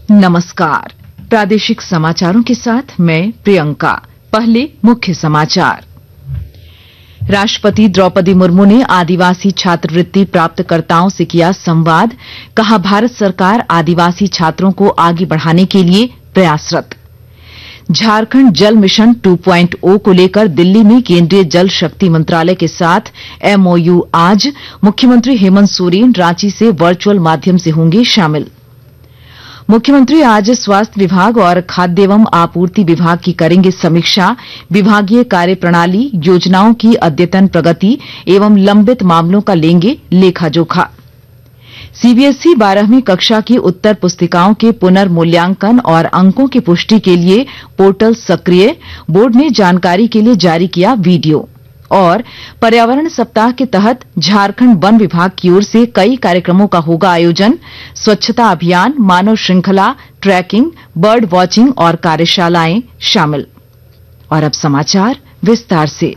नमस्कार। प्रादेशिक समाचारों के साथ मैं प्रियंका। पहले मुख्य समाचार। राष्ट्रपति द्रौपदी मुर्मू ने आदिवासी छात्रवृत्ति प्राप्तकर्ताओं से किया संवाद। कहा, भारत सरकार आदिवासी छात्रों को आगे बढ़ाने के लिए प्रयासरत। झारखंड जल मिशन 2.0 को लेकर दिल्ली में केंद्रीय जल शक्ति मंत्रालय के साथ एमओयू आज। मुख्यमंत्री हेमंत सोरेन रांची से वर्चुअल माध्यम से होंगे शामिल। मुख्यमंत्री आज स्वास्थ्य विभाग और खाद्य एवं आपूर्ति विभाग की करेंगे समीक्षा। विभागीय कार्य प्रणाली, योजनाओं की अद्यतन प्रगति एवं लंबित मामलों का लेंगे लेखा जोखा। सीबीएसई 12वीं कक्षा की उत्तर पुस्तिकाओं के पुनर्मूल्यांकन और अंकों की पुष्टि के लिए पोर्टल सक्रिय। बोर्ड ने जानकारी के लिए जारी किया वीडियो। और पर्यावरण सप्ताह के तहत झारखंड वन विभाग की ओर से कई कार्यक्रमों का होगा आयोजन। स्वच्छता अभियान, मानव श्रृंखला, ट्रैकिंग, बर्ड वॉचिंग और कार्यशालाएं शामिल। और अब समाचार विस्तार से।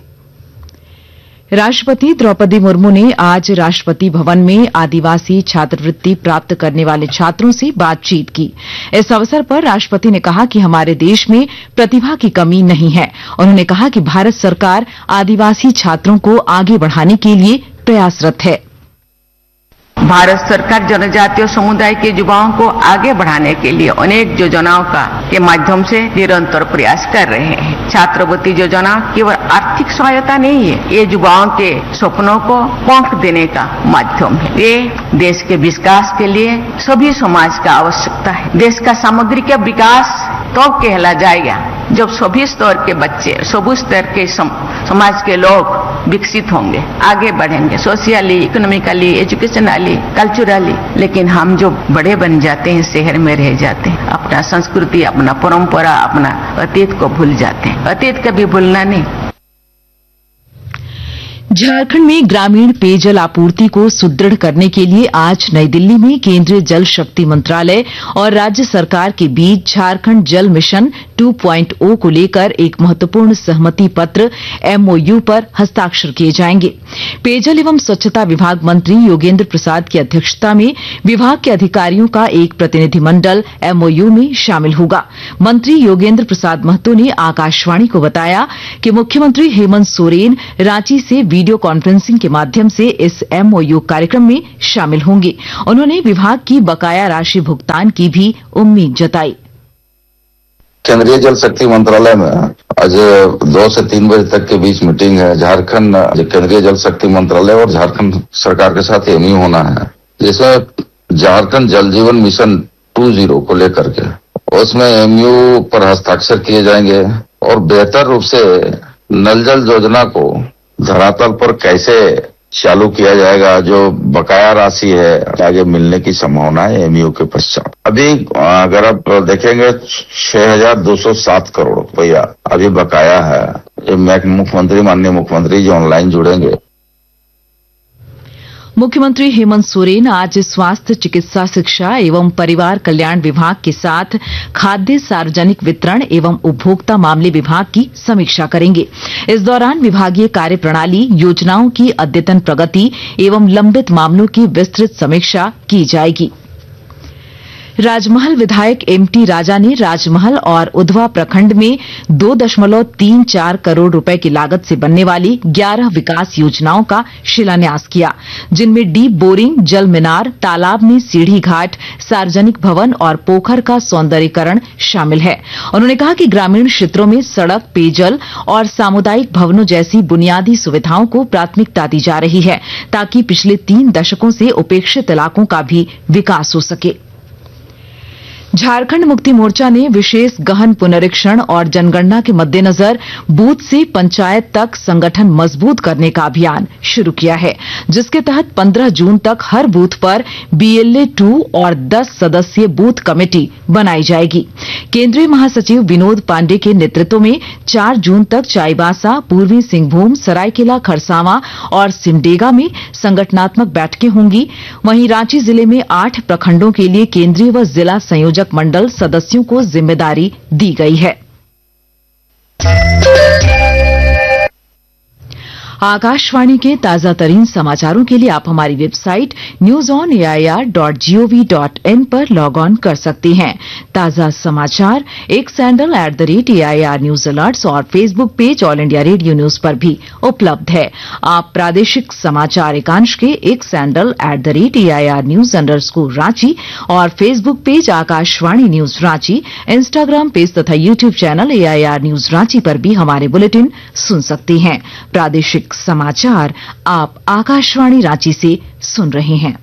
राष्ट्रपति द्रौपदी मुर्मू ने आज राष्ट्रपति भवन में आदिवासी छात्रवृत्ति प्राप्त करने वाले छात्रों से बातचीत की। इस अवसर पर राष्ट्रपति ने कहा कि हमारे देश में प्रतिभा की कमी नहीं है। उन्होंने कहा कि भारत सरकार आदिवासी छात्रों को आगे बढ़ाने के लिए प्रयासरत है। भारत सरकार जनजातीय समुदाय के युवाओं को आगे बढ़ाने के लिए अनेक योजनाओं के माध्यम से निरंतर प्रयास कर रहे हैं। छात्रवृत्ति योजना केवल आर्थिक सहायता नहीं है, ये युवाओं के सपनों को पंख देने का माध्यम है। ये देश के विकास के लिए सभी समाज का आवश्यकता है। देश का सामग्रिक विकास तो कहला जाएगा जब सभी स्तर के बच्चे, सभी स्तर के समाज के लोग विकसित होंगे, आगे बढ़ेंगे, सोशली, इकोनॉमिकली, एजुकेशनली, कल्चरली। लेकिन हम जो बड़े बन जाते हैं, शहर में रह जाते हैं, अपना संस्कृति, अपना परंपरा, अपना अतीत को भूल जाते हैं। अतीत कभी भूलना नहीं। झारखंड में ग्रामीण पेयजल आपूर्ति को सुदृढ़ करने के लिए आज नई दिल्ली में केंद्रीय जल शक्ति मंत्रालय और राज्य सरकार के बीच झारखंड जल मिशन 2.0 को लेकर एक महत्वपूर्ण सहमति पत्र एमओयू पर हस्ताक्षर किए जाएंगे। पेयजल एवं स्वच्छता विभाग मंत्री योगेंद्र प्रसाद की अध्यक्षता में विभाग के अधिकारियों का एक प्रतिनिधिमंडल एमओयू में शामिल होगा। मंत्री योगेंद्र प्रसाद महतो ने आकाशवाणी को बताया कि मुख्यमंत्री हेमंत सोरेन रांची से वीडियो कॉन्फ्रेंसिंग के माध्यम से इस एमओयू कार्यक्रम में शामिल होंगे। उन्होंने विभाग की बकाया राशि भुगतान की भी उम्मीद जताई। केंद्रीय जल शक्ति मंत्रालय में आज 2 से 3 बजे तक के बीच मीटिंग है। झारखंड केंद्रीय जल शक्ति मंत्रालय और झारखंड सरकार के साथ एमओयू होना है, जिसमें झारखंड जल जीवन मिशन 2.0 को लेकर के उसमें एमओयू पर हस्ताक्षर किए जाएंगे और बेहतर रूप से नल जल योजना को धरातल पर कैसे चालू किया जाएगा, जो बकाया राशि है आगे मिलने की संभावना है एमओयू के पश्चात। अभी अगर आप देखेंगे 6,207 करोड़ रुपया अभी बकाया है। ये माननीय मुख्यमंत्री जी ऑनलाइन जुड़ेंगे। मुख्यमंत्री हेमंत सोरेन आज स्वास्थ्य, चिकित्सा, शिक्षा एवं परिवार कल्याण विभाग के साथ खाद्य, सार्वजनिक वितरण एवं उपभोक्ता मामले विभाग की समीक्षा करेंगे। इस दौरान विभागीय कार्य प्रणाली, योजनाओं की अद्यतन प्रगति एवं लंबित मामलों की विस्तृत समीक्षा की जाएगी। राजमहल विधायक एमटी राजा ने राजमहल और उधवा प्रखंड में 2.34 करोड़ रुपए की लागत से बनने वाली 11 विकास योजनाओं का शिलान्यास किया, जिनमें डीप बोरिंग, जल मीनार, तालाब में सीढ़ी घाट, सार्वजनिक भवन और पोखर का सौंदर्यीकरण शामिल है। उन्होंने कहा कि ग्रामीण क्षेत्रों में सड़क, पेयजल और सामुदायिक भवनों जैसी बुनियादी सुविधाओं को प्राथमिकता दी जा रही है, ताकि पिछले 3 दशकों से उपेक्षित इलाकों का भी विकास हो सके। झारखंड मुक्ति मोर्चा ने विशेष गहन पुनरीक्षण और जनगणना के मद्देनजर बूथ से पंचायत तक संगठन मजबूत करने का अभियान शुरू किया है, जिसके तहत 15 जून तक हर बूथ पर बीएलए 2 और 10 सदस्यीय बूथ कमेटी बनाई जाएगी। केंद्रीय महासचिव विनोद पांडे के नेतृत्व में 4 जून तक चाईबासा, पूर्वी सिंहभूम, सरायकेला खरसावां और सिमडेगा में संगठनात्मक बैठकें होंगी। वहीं रांची जिले में 8 प्रखंडों के लिए केंद्रीय व जिला संयोजक मंडल सदस्यों को जिम्मेदारी दी गई है। आकाशवाणी के ताजा तरीन समाचारों के लिए आप हमारी वेबसाइट newsonair.gov.in पर लॉग ऑन कर सकते हैं। ताजा समाचार x handle @AIR news alerts और Facebook page all India radio news पर भी उपलब्ध है। आप प्रादेशिक समाचार एकांश के x handle @AIR news _Ranchi और Facebook page Akashvani news Ranchi, Instagram page तथा YouTube channel AIR news Ranchi पर भी हमारे बुलेटिन सुन सकते हैं। प्रादेशिक समाचार आप आकाशवाणी रांची से सुन रहे हैं।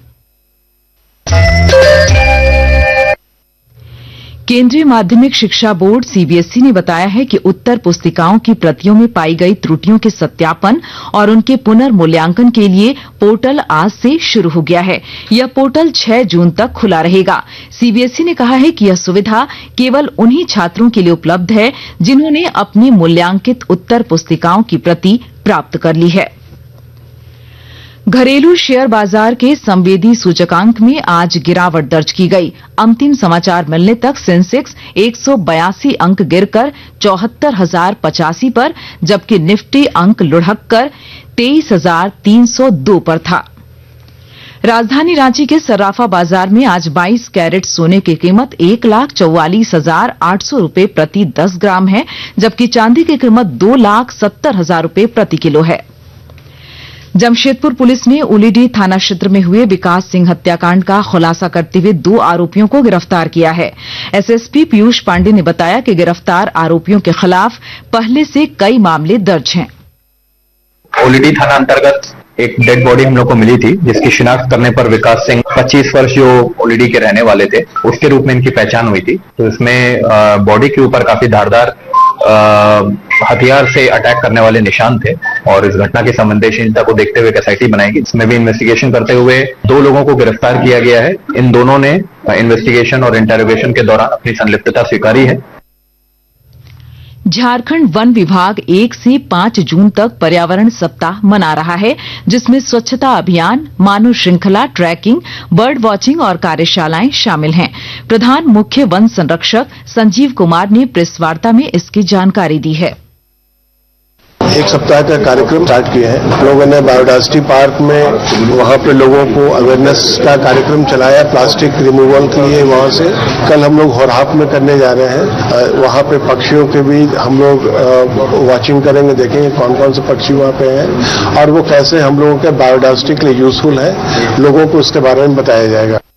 केंद्रीय माध्यमिक शिक्षा बोर्ड सीबीएसई ने बताया है कि उत्तर पुस्तिकाओं की प्रतियों में पाई गई त्रुटियों के सत्यापन और उनके पुनर्मूल्यांकन के लिए पोर्टल आज से शुरू हो गया है। यह पोर्टल 6 जून तक खुला रहेगा। सीबीएसई ने कहा है कि यह सुविधा केवल उन्हीं छात्रों के लिए उपलब्ध है जिन्होंने अपनी मूल्यांकित उत्तर पुस्तिकाओं की प्रति प्राप्त कर ली है। घरेलू शेयर बाजार के संवेदी सूचकांक में आज गिरावट दर्ज की गई। अंतिम समाचार मिलने तक सेंसेक्स 182 अंक गिरकर 74,085 पर, जबकि निफ्टी अंक लुढ़ककर 23,302 पर था। राजधानी रांची के सर्राफा बाजार में आज 22 कैरेट सोने की कीमत 1,44,800 रुपए प्रति 10 ग्राम है, जबकि चांदी की कीमत 2,70,000 रुपए प्रति किलो है। जमशेदपुर पुलिस ने उलीडीह थाना क्षेत्र में हुए विकास सिंह हत्याकांड का खुलासा करते हुए 2 आरोपियों को गिरफ्तार किया है। एसएसपी पीयूष पांडे ने बताया कि गिरफ्तार आरोपियों के खिलाफ पहले से कई मामले दर्ज हैं। उलीडीह थाना अंतर्गत एक डेड बॉडी हम लोग को मिली थी, जिसकी शिनाख्त करने पर विकास सिंह 25 वर्ष जो उलीडीह के रहने वाले थे उसके रूप में इनकी पहचान हुई थी। तो इसमें बॉडी के ऊपर काफी धारदार हथियार से अटैक करने वाले निशान थे और इस घटना की संवेदनशीलता को देखते हुए एसआईटी बनाई गई। इसमें भी इन्वेस्टिगेशन करते हुए 2 लोगों को गिरफ्तार किया गया है। इन दोनों ने इन्वेस्टिगेशन और इंटेरोगेशन के दौरान अपनी संलिप्तता स्वीकारी है। झारखंड वन विभाग 1 से 5 जून तक पर्यावरण सप्ताह मना रहा है, जिसमें स्वच्छता अभियान, मानव श्रृंखला, ट्रैकिंग, बर्ड वॉचिंग और कार्यशालाएं शामिल हैं। प्रधान मुख्य वन संरक्षक संजीव कुमार ने प्रेस वार्ता में इसकी जानकारी दी है। 1 सप्ताह का कार्यक्रम स्टार्ट किया है। लोगों ने बायोडायवर्सिटी पार्क में वहां पे लोगों को अवेयरनेस का कार्यक्रम चलाया प्लास्टिक रिमूवल के लिए। वहां से कल हम लोग होरहाप में करने जा रहे हैं। वहां पे पक्षियों के भी हम लोग वॉचिंग करेंगे, देखेंगे कौन कौन से पक्षी वहां पे हैं और वो कैसे हम लोगों के बायोडायवर्सिटी के लिए यूजफुल है, लोगों को उसके बारे में बताया जाएगा।